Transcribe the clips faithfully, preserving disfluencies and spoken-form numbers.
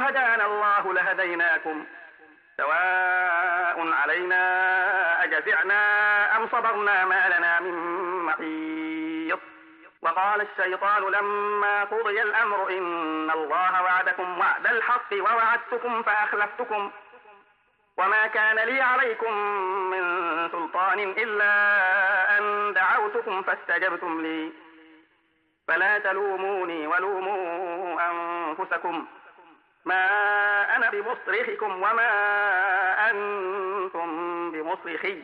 هدانا الله لهديناكم سواء علينا أجزعنا أم صبرنا ما لنا من محيص. وقال الشيطان لما قضي الأمر إن الله وعدكم وعد الحق ووعدتكم فأخلفتكم وما كان لي عليكم من سلطان إلا أن دعوتكم فاستجبتم لي فلا تلوموني ولوموا أنفسكم ما أنا بمصرخكم وما أنتم بمصرخي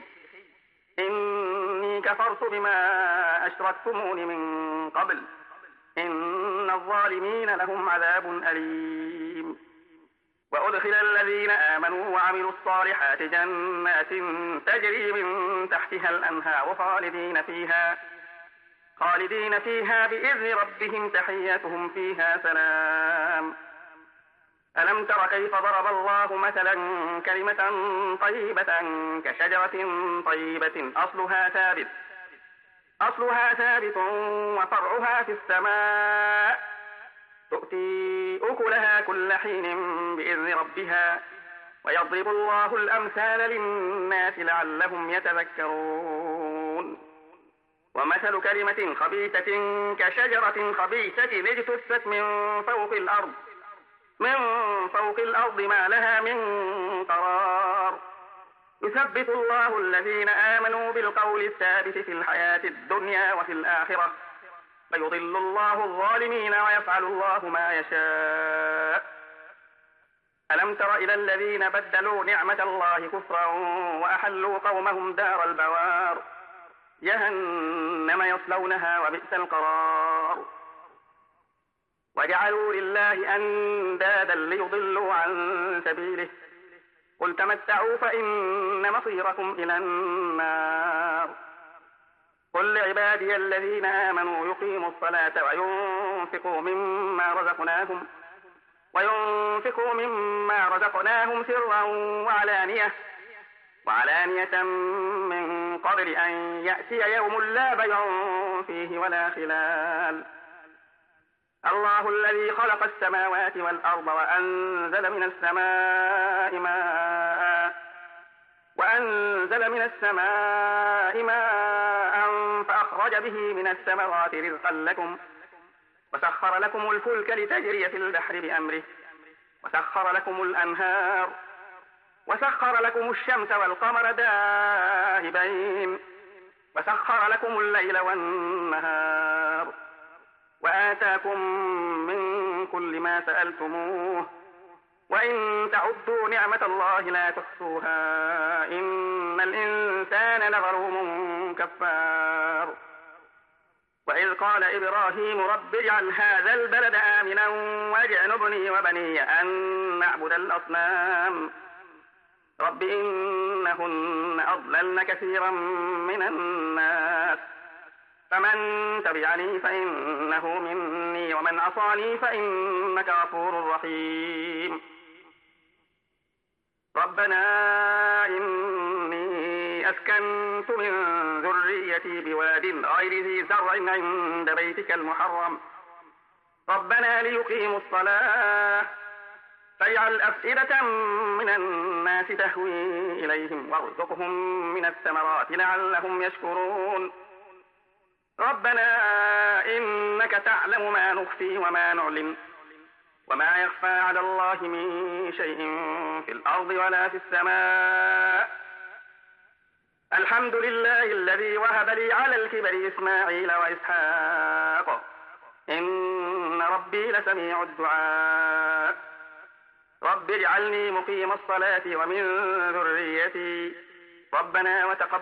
إني كفرت بما أشركتمون من قبل إن الظالمين لهم عذاب أليم. وأدخل الذين آمنوا وعملوا الصالحات جنات تجري من تحتها الأنهار خالدين فيها خالدين فيها بإذن ربهم تحيتهم فيها سلام. ألم تر كيف ضرب الله مثلا كلمة طيبة كشجرة طيبة أصلها ثابت أصلها ثابت وفرعها في السماء تؤتي أكلها كل حين بإذن ربها ويضرب الله الأمثال للناس لعلهم يتذكرون. ومثل كلمة خبيثة كشجرة خبيثة اجتثت من فوق الأرض من فوق الأرض ما لها من قرار يثبت الله الذين آمنوا بالقول الثابت في الحياة الدنيا وفي الآخرة فيضل الله الظالمين ويفعل الله ما يشاء. ألم تر إلى الذين بدلوا نعمة الله كفرا وأحلوا قومهم دار البوار جهنم يصلونها وبئس القرار وجعلوا لله أندادا ليضلوا عن سبيله قل تمتعوا فإن مصيركم إلى النار. قل لعبادي الذين آمنوا يقيموا الصلاة وينفقوا مما رزقناهم وينفقوا مما رزقناهم سرا وعلانية وعلانية من قبل أن يأتي يوم لا بيع فيه ولا خلال. الله الذي خلق السماوات والأرض وأنزل من السماء ماء وأنزل من السماء ماء فأخرج به من الثمرات رزقا لكم وسخر لكم الفلك لتجري في البحر بأمره وسخر لكم الأنهار وسخر لكم الشمس والقمر دائبين وسخر لكم الليل والنهار وآتاكم من كل ما سألتموه وإن تعدوا نعمة الله لا تحصوها إن الإنسان لظلوم كفار. وإذ قال إبراهيم رب اجعل هذا البلد آمنا واجنبني وبني أن نعبد الأصنام رب إنهن أضللن كثيرا من الناس فمن تبعني فإنه مني ومن عصاني فإنك غفور رحيم. ربنا إني أسكنت من ذريتي بواد غير ذي زرع عند بيتك المحرم ربنا ليقيموا الصلاة فاجعل أفئدة من الناس تهوي إليهم وارزقهم من الثمرات لعلهم يشكرون. ربنا إنك تعلم ما نخفي وما نعلن وما يخفى على الله من شيء في الأرض ولا في السماء. الحمد لله الذي وهب لي على الكبر إسماعيل وإسحاق إن ربي لسميع الدعاء. رب اجعلني مقيم الصلاة ومن ذريتي ربنا وتقبل